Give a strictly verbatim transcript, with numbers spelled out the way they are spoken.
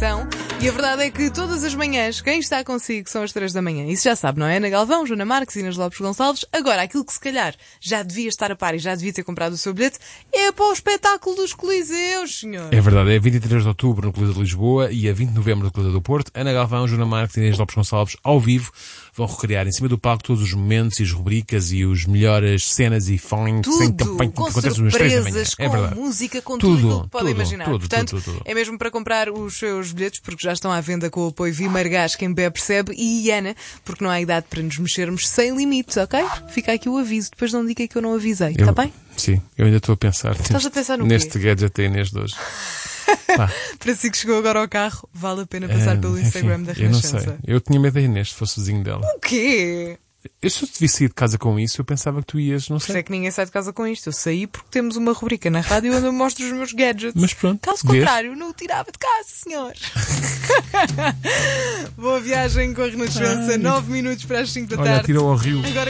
então. E a verdade é que todas as manhãs, quem está consigo são as três da manhã. Isso já sabe, não é? Ana Galvão, Joana Marques e Inês Lopes Gonçalves. Agora, aquilo que se calhar já devia estar a par e já devia ter comprado o seu bilhete é para o espetáculo dos Coliseus, senhor. É verdade, é vinte e três de outubro no Coliseu de Lisboa e a vinte de novembro no Coliseu do Porto. Ana Galvão, Joana Marques e Inês Lopes Gonçalves, ao vivo, vão recriar em cima do palco todos os momentos e as rubricas e os melhores cenas e fãs Tudo, que com acontecem nos três da manhã. surpresas, É com verdade. música, com tudo, Tudo, aquilo que podem tudo, imaginar. tudo, Portanto, tudo, tudo, tudo. é mesmo para comprar os seus bilhetes, porque já estão à venda com o apoio Vimargás, quem bebe percebe, e Ana, porque não há idade para nos mexermos sem limites, ok? Fica aqui o aviso, depois não diga que eu não avisei, está bem? Sim, eu ainda estou a pensar, Estás neste, a pensar no neste quê? gadget da Inês de hoje. Pá, Para si que chegou agora ao carro, vale a pena passar pelo enfim, Instagram da eu não Renascença. sei. Eu tinha medo da Inês se fosse vizinho dela. O quê? Eu se eu te vi sair de casa com isso, eu pensava que tu ias, não Por isso sei. é que ninguém sai de casa com isto. Eu saí porque temos uma rubrica na rádio onde eu mostro os meus gadgets. Mas pronto, Caso vês? contrário, não o tirava de casa, senhor. Boa viagem com a Renascença. Ai. Nove minutos para as cinco da Olha, tarde. atirou ao rio. Agora